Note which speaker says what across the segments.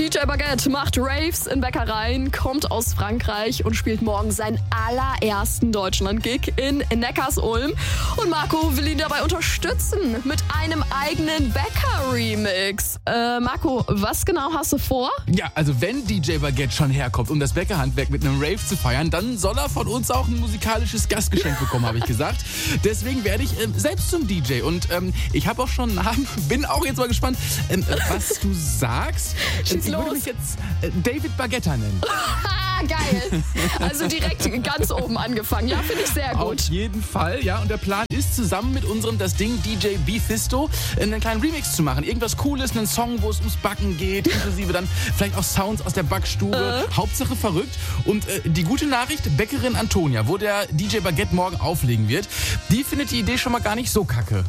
Speaker 1: DJ Baguette macht Raves in Bäckereien, kommt aus Frankreich und spielt morgen seinen allerersten Deutschland-Gig in Neckarsulm. Und Marco will ihn dabei unterstützen mit einem eigenen Bäcker-Remix. Marco, was genau hast du vor?
Speaker 2: Ja, also wenn DJ Baguette schon herkommt, um das Bäckerhandwerk mit einem Rave zu feiern, dann soll er von uns auch ein musikalisches Gastgeschenk bekommen, habe ich gesagt. Deswegen werde ich selbst zum DJ. Und ich habe auch schon einen Namen, bin auch jetzt mal gespannt, was du sagst.
Speaker 1: Schieß
Speaker 2: Ich
Speaker 1: los.
Speaker 2: würde mich jetzt David Baguetta nennen.
Speaker 1: Geil. Also direkt ganz oben angefangen. Ja, finde ich sehr gut.
Speaker 2: Auf jeden Fall, ja. Und der Plan ist, zusammen mit unserem Das Ding DJ Befisto einen kleinen Remix zu machen. Irgendwas Cooles, einen Song, wo es ums Backen geht, inklusive dann vielleicht auch Sounds aus der Backstube. Hauptsache verrückt. Und die gute Nachricht, Bäckerin Antonia, wo der DJ Baguette morgen auflegen wird, die findet die Idee schon mal gar nicht so kacke.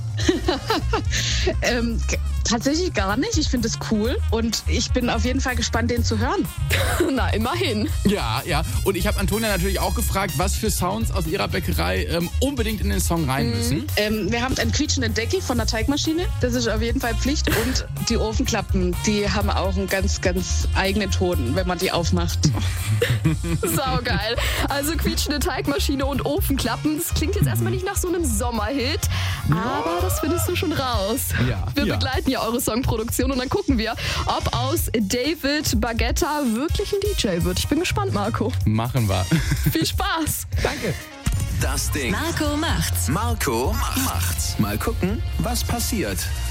Speaker 3: Tatsächlich gar nicht. Ich finde es cool und ich bin auf jeden Fall gespannt, den zu hören.
Speaker 1: Na, immerhin.
Speaker 2: Ja, ja. Und ich habe Antonia natürlich auch gefragt, was für Sounds aus ihrer Bäckerei unbedingt in den Song rein müssen.
Speaker 3: Wir haben einen quietschenden Deckel von der Teigmaschine. Das ist auf jeden Fall Pflicht. Und die Ofenklappen, die haben auch einen ganz, ganz eigenen Ton, wenn man die aufmacht.
Speaker 1: Saugeil. Also quietschende Teigmaschine und Ofenklappen. Das klingt jetzt erstmal nicht nach so einem Sommerhit, aber das findest du schon raus.
Speaker 2: Ja,
Speaker 1: Wir
Speaker 2: ja.
Speaker 1: begleiten ja eure Songproduktion und dann gucken wir, ob aus David Baguetta wirklich ein DJ wird. Ich bin gespannt, Marco.
Speaker 2: Machen wir.
Speaker 1: Viel Spaß.
Speaker 2: Danke.
Speaker 4: Das Ding.
Speaker 5: Marco macht's.
Speaker 4: Marco macht's. Mal gucken, was passiert.